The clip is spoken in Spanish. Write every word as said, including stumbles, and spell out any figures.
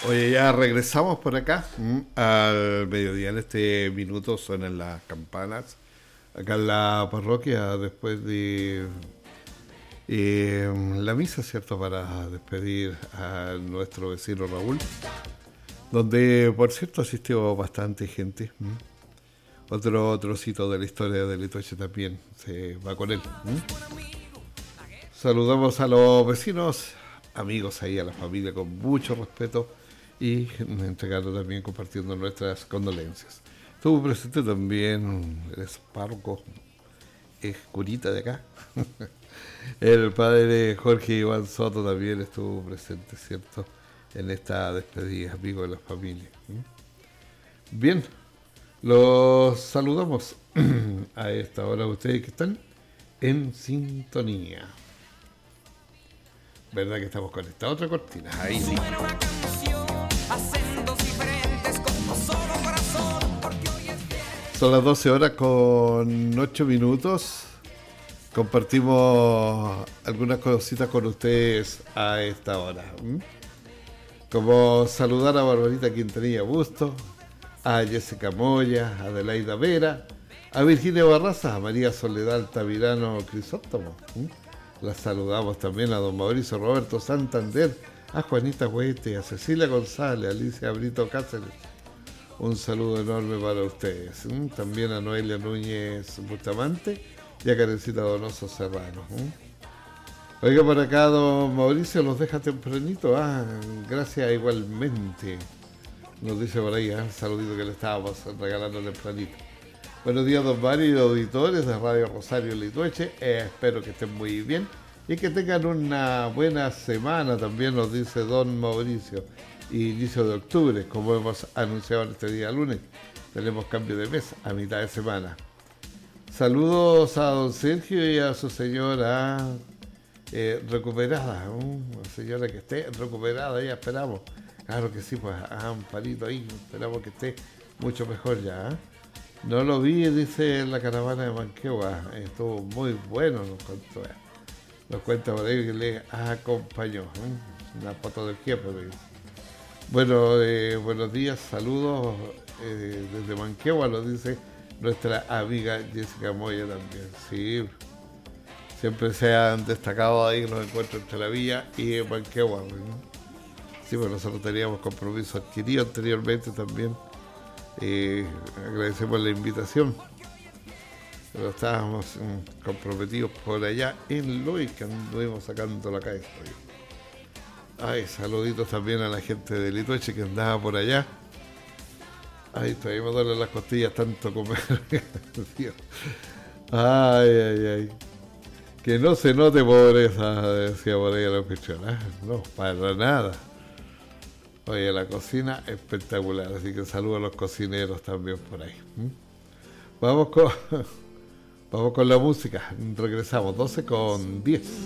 Oye, ya regresamos por acá mm, al mediodía. En este minuto suenan las campanas acá en la parroquia después de eh, la misa, ¿cierto? Para despedir a nuestro vecino Raúl, donde por cierto asistió bastante gente. mm. Otro trocito de la historia de Litoche también se va con él. mm. Saludamos a los vecinos, amigos ahí, a la familia con mucho respeto y entregando también, compartiendo nuestras condolencias. Estuvo presente también el párroco, es curita de acá. El padre Jorge Iván Soto también estuvo presente, ¿cierto? En esta despedida, amigo de la familia. Bien, los saludamos a esta hora ustedes que están en sintonía. ¿Verdad que estamos con esta otra cortina? Ahí sí. Son las doce horas con ocho minutos. Compartimos algunas cositas con ustedes a esta hora. ¿Mm? Como saludar a Barbarita Quintanilla Busto, a Jessica Moya, a Adelaida Vera, a Virginia Barraza, a María Soledad Altamirano Crisóstomo. ¿Mm? Las saludamos también a don Mauricio Roberto Santander, a Juanita Huete, a Cecilia González, a Alicia Brito Cáceres. Un saludo enorme para ustedes. ¿Mm? También a Noelia Núñez Bustamante y a Karencita Donoso Serrano. ¿Mm? Oiga, por acá don Mauricio nos deja tempranito. Ah, gracias igualmente. Nos dice por ahí, ¿eh? Un saludito que le estábamos regalando tempranito. Buenos días, don Mario y auditores de Radio Rosario Litueche. Eh, espero que estén muy bien y que tengan una buena semana. También nos dice don Mauricio. Inicio de octubre, como hemos anunciado este día lunes. Tenemos cambio de mes a mitad de semana. Saludos a don Sergio y a su señora eh, recuperada. Una señora que esté recuperada, ya esperamos. Claro que sí, pues a Amparito ahí, esperamos que esté mucho mejor ya. ¿eh? No lo vi, dice, en la caravana de Manquehue. Estuvo muy bueno, nos contó. Nos cuenta por ahí que le acompañó. ¿eh? Una foto del jefe, me dice. Bueno, eh, buenos días, saludos eh, desde Manquehue, lo dice nuestra amiga Jessica Moya también. Sí, siempre se han destacado ahí los encuentros entre la villa y Manquehue. ¿no? Sí, pues nosotros teníamos compromiso adquirido anteriormente también. Eh, agradecemos la invitación, pero estábamos mm, comprometidos por allá en Loic, que anduvimos sacando la cabeza. Ay, saluditos también a la gente de Litueche que andaba por allá. Ay, todavía me duelen las costillas tanto comer. Ay, ay, ay. Que no se note pobreza, decía por ahí la anfitriona. No, para nada. Oye, la cocina espectacular, así que saludo a los cocineros también por ahí. ¿Mm? Vamos con, vamos con la música. Regresamos, doce con diez.